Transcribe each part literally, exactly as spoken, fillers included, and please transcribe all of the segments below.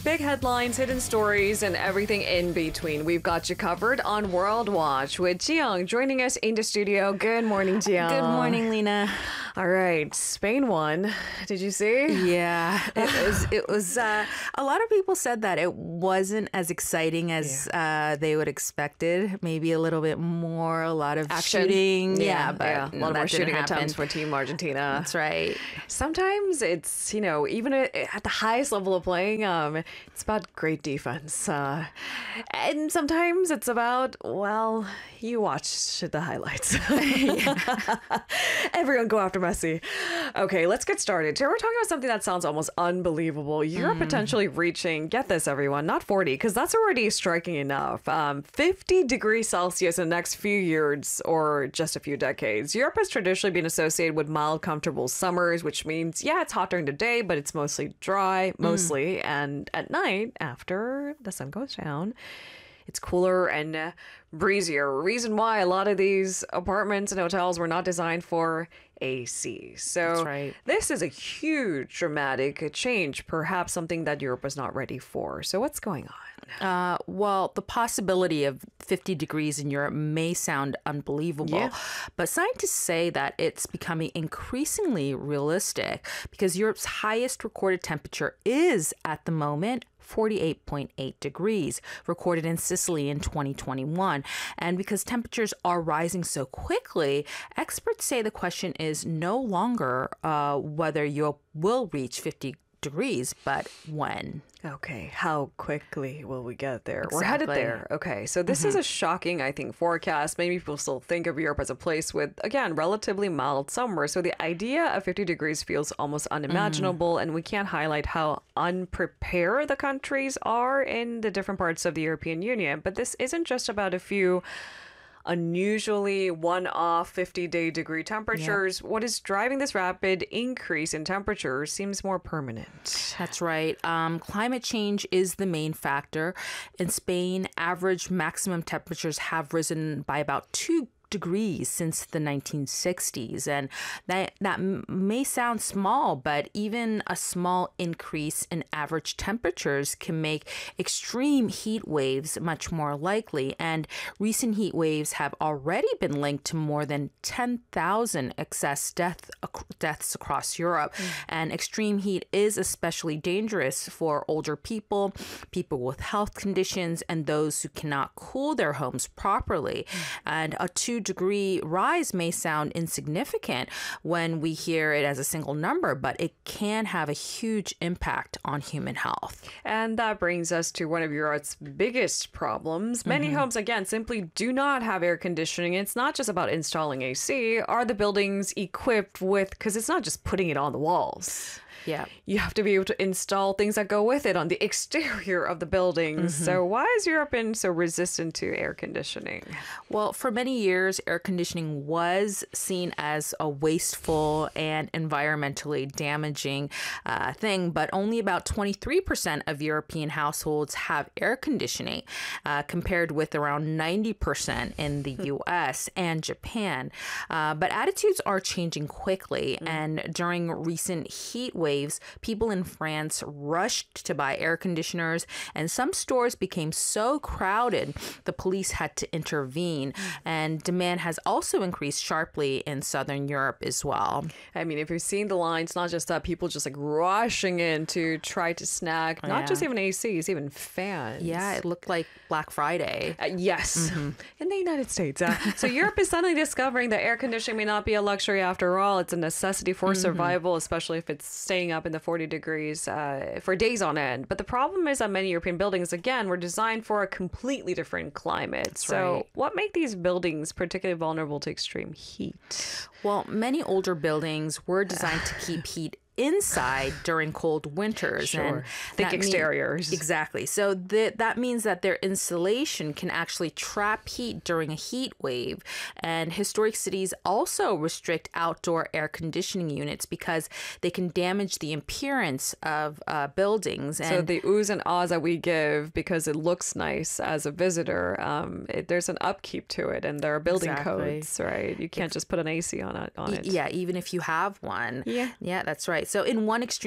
Big headlines, hidden stories, and everything in between. We've got you covered on World Watch with Jiyoung joining us in the studio. Good morning, Jiyoung. Good morning, Lena. All right, Spain won. Did you see? Yeah, it was. It was. Uh, a lot of people said that it wasn't as exciting as yeah. uh, they would expected. Maybe a little bit more, a lot of Action. shooting. Yeah, Yeah, but yeah. a lot more shooting happen. attempts for Team Argentina. That's right. Sometimes it's, you know, even at the highest level of playing, um, it's about great defense. Uh, and sometimes it's about, well, you watch the highlights. Everyone go after Messi. Okay, let's get started. Today we're talking about something that sounds almost unbelievable. You're mm. potentially reaching, get this everyone, not forty, because that's already striking enough. Um, fifty degrees Celsius in the next few years or just a few decades. Europe has traditionally been associated with mild, comfortable summers, which means, yeah, it's hot during the day, but it's mostly dry, mostly. Mm. And at night, after the sun goes down, it's cooler and uh, breezier. Reason why a lot of these apartments and hotels were not designed for A C. So That's right. This is a huge dramatic change, perhaps something that Europe was not ready for. So what's going on? Uh, well, the possibility of fifty degrees in Europe may sound unbelievable, yeah. but scientists say that it's becoming increasingly realistic because Europe's highest recorded temperature is at the moment forty-eight point eight degrees, recorded in Sicily in twenty twenty-one. And because temperatures are rising so quickly, experts say the question is no longer uh, whether Europe will reach fifty degrees, but when. Okay, how quickly will we get there? Exactly. We're headed there. Okay, so this mm-hmm. is a shocking, I think, forecast. Many people still think of Europe as a place with, again, relatively mild summer. So the idea of fifty degrees feels almost unimaginable, mm. and we can't highlight how unprepared the countries are in the different parts of the European Union. But this isn't just about a few unusually one-off fifty-day degree temperatures. Yep. What is driving this rapid increase in temperature seems more permanent. That's right. Um, climate change is the main factor. In Spain, average maximum temperatures have risen by about two degrees since the nineteen sixties, and that that may sound small, but even a small increase in average temperatures can make extreme heat waves much more likely. And recent heat waves have already been linked to more than ten thousand excess death deaths across Europe. Mm. And extreme heat is especially dangerous for older people, people with health conditions, and those who cannot cool their homes properly. Mm. And a two degree rise may sound insignificant when we hear it as a single number, but it can have a huge impact on human health. And that brings us to one of Europe's biggest problems. Many mm-hmm. homes, again, simply do not have air conditioning. It's not just about installing A C. Are the buildings equipped with, because it's not just putting it on the walls. Yeah. You have to be able to install things that go with it on the exterior of the buildings. Mm-hmm. So why has Europe been so resistant to air conditioning? Well, for many years, air conditioning was seen as a wasteful and environmentally damaging uh, thing, but only about twenty-three percent of European households have air conditioning, uh, compared with around ninety percent in the U S and Japan. Uh, but attitudes are changing quickly, mm-hmm. and during recent heat waves, people in France rushed to buy air conditioners, and some stores became so crowded the police had to intervene. And demand has also increased sharply in Southern Europe as well. I mean, if you're seeing the lines, not just that, people just like rushing in to try to snag, not yeah. just even A Cs, even fans. Yeah, it looked like Black Friday. Uh, yes, mm-hmm. in the United States. Uh, so Europe is suddenly discovering that air conditioning may not be a luxury after all. It's a necessity for mm-hmm. survival, especially if it's staying up in the forty degrees uh, for days on end. But the problem is that many European buildings, again, were designed for a completely different climate. That's so right. What make these buildings particularly vulnerable to extreme heat? Well, many older buildings were designed to keep heat inside during cold winters. Sure. And Thick exteriors. Mean, exactly. So th- that means that their insulation can actually trap heat during a heat wave. And historic cities also restrict outdoor air conditioning units because they can damage the appearance of uh, buildings. And so the oohs and ahs that we give because it looks nice as a visitor, um, it, there's an upkeep to it, and there are building exactly. codes, right? You can't just put an A C on it. On it. Yeah, even if you have one. Yeah. Yeah, that's right. So in one extreme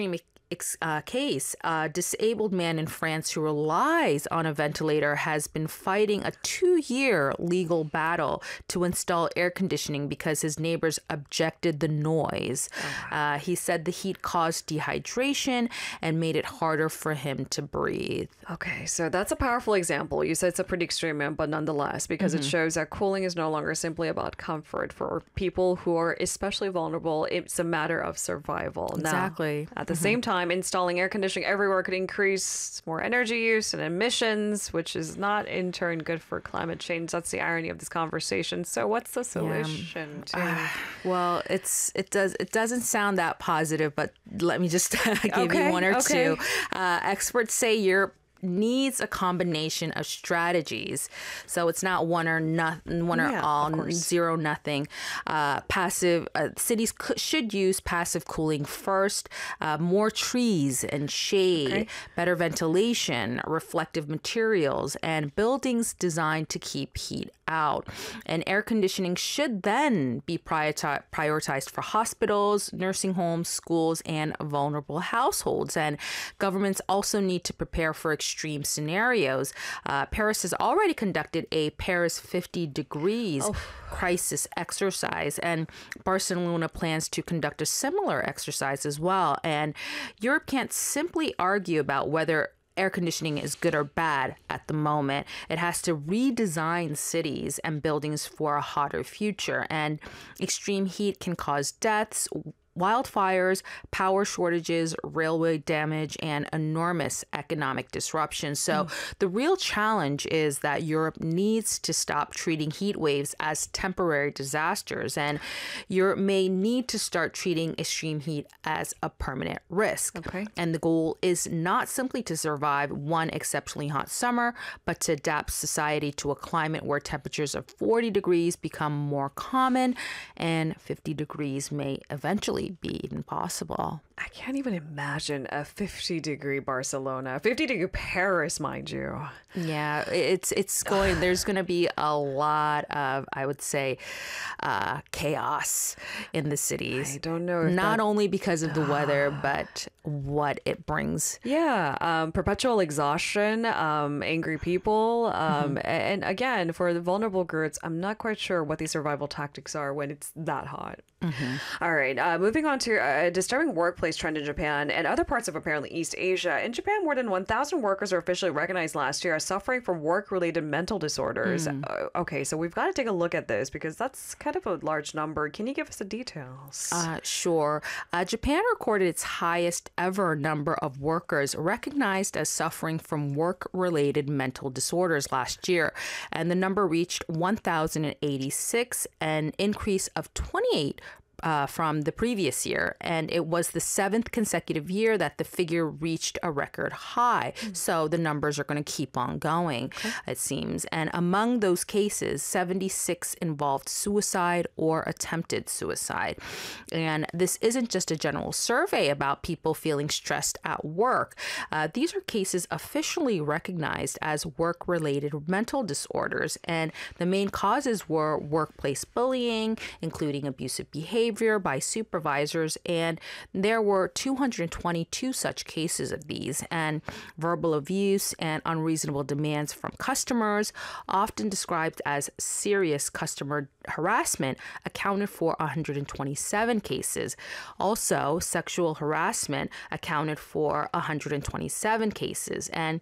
ex- uh, case, a disabled man in France who relies on a ventilator has been fighting a two-year legal battle to install air conditioning because his neighbors objected the noise. Oh, wow. uh, he said the heat caused dehydration and made it harder for him to breathe. Okay, so that's a powerful example. You said it's a pretty extreme one, but nonetheless, because mm-hmm. it shows that cooling is no longer simply about comfort. For people who are especially vulnerable, it's a matter of survival. Exactly. Now, at the mm-hmm. same time, installing air conditioning everywhere could increase more energy use and emissions, which is not in turn good for climate change. That's the irony of this conversation. So what's the solution yeah. to... Uh, well, it's it does it doesn't sound that positive, but let me just give okay, you one or okay. two. Uh, experts say Europe needs a combination of strategies, so it's not one or nothing, one yeah, or all, zero nothing. Uh, passive uh, cities could, should use passive cooling first. Uh, more trees and shade, okay. better ventilation, reflective materials, and buildings designed to keep heat out. And air conditioning should then be priorita- prioritized for hospitals, nursing homes, schools, and vulnerable households. And governments also need to prepare for extreme scenarios. Uh, Paris has already conducted a Paris fifty degrees oh. crisis exercise, and Barcelona plans to conduct a similar exercise as well. And Europe can't simply argue about whether air conditioning is good or bad at the moment. It has to redesign cities and buildings for a hotter future. And extreme heat can cause deaths, wildfires, power shortages, railway damage, and enormous economic disruption. So mm. the real challenge is that Europe needs to stop treating heat waves as temporary disasters, and Europe may need to start treating extreme heat as a permanent risk. Okay. And the goal is not simply to survive one exceptionally hot summer, but to adapt society to a climate where temperatures of forty degrees become more common, and fifty degrees may eventually be impossible. I can't even imagine a fifty degree Barcelona, fifty degree Paris, mind you. Yeah, it's it's going, there's going to be a lot of, I would say, uh, chaos in the cities. I don't know. If Not that... only because of the weather, but what it brings. Yeah, um, perpetual exhaustion, um, angry people. Um, mm-hmm. And again, for the vulnerable groups, I'm not quite sure what these survival tactics are when it's that hot. Mm-hmm. All right, uh, moving on to a disturbing workplace trend in Japan and other parts of apparently East Asia. In Japan, more than one thousand workers are officially recognized last year as suffering from work-related mental disorders. Mm. Uh, okay, so we've got to take a look at this because that's kind of a large number. Can you give us the details? Uh, sure. Uh, Japan recorded its highest ever number of workers recognized as suffering from work-related mental disorders last year, and the number reached one thousand eighty-six, an increase of twenty-eight Uh, from the previous year, and it was the seventh consecutive year that the figure reached a record high. Mm-hmm. So the numbers are going to keep on going, okay. it seems. And among those cases, seventy-six involved suicide or attempted suicide. And this isn't just a general survey about people feeling stressed at work. Uh, these are cases officially recognized as work-related mental disorders, and the main causes were workplace bullying, including abusive behavior by supervisors, and there were two hundred twenty-two such cases of these, and verbal abuse and unreasonable demands from customers, often described as serious customer harassment, accounted for one hundred twenty-seven cases. Also, sexual harassment accounted for one hundred twenty-seven cases, and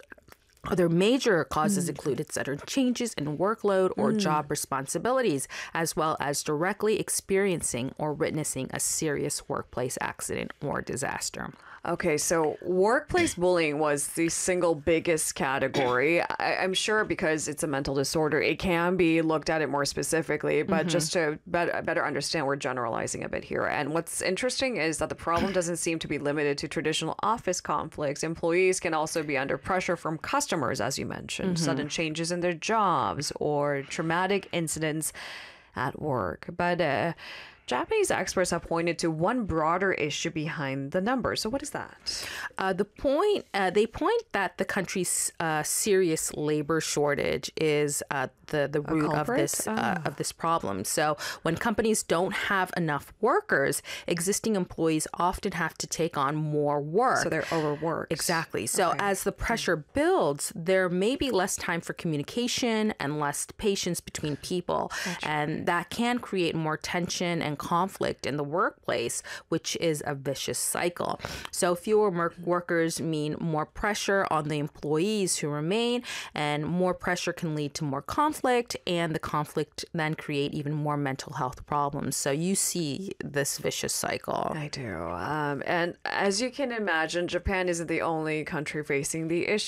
other major causes mm. included sudden changes in workload or mm. job responsibilities, as well as directly experiencing or witnessing a serious workplace accident or disaster. Okay, so workplace bullying was the single biggest category. I, I'm sure because it's a mental disorder, it can be looked at it more specifically, but mm-hmm. just to better, better understand, we're generalizing a bit here. And what's interesting is that the problem doesn't seem to be limited to traditional office conflicts. Employees can also be under pressure from customers, as you mentioned, mm-hmm. sudden changes in their jobs or traumatic incidents at work. But uh, Japanese experts have pointed to one broader issue behind the numbers. So what is that? Uh, the point uh, they point that the country's uh, serious labor shortage is uh, the the root of culprit? this uh, of this problem. So when companies don't have enough workers, existing employees often have to take on more work. So they're overworked. Exactly. So Okay. as the pressure builds, there may be less time for communication and less patience between people, and that can create more tension and conflict in the workplace, which is a vicious cycle. So fewer mer- workers mean more pressure on the employees who remain, and more pressure can lead to more conflict, and the conflict then create even more mental health problems. So you see this vicious cycle. I do. Um, and as you can imagine, Japan isn't the only country facing the issue.